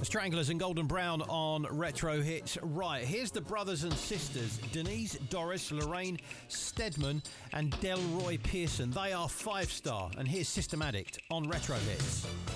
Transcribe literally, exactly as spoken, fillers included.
Stranglers and Golden Brown on Retro Hits. Right, here's the brothers and sisters, Denise, Doris, Lorraine, Stedman and Delroy Pearson. They are Five Star, and here's System Addict on Retro Hits.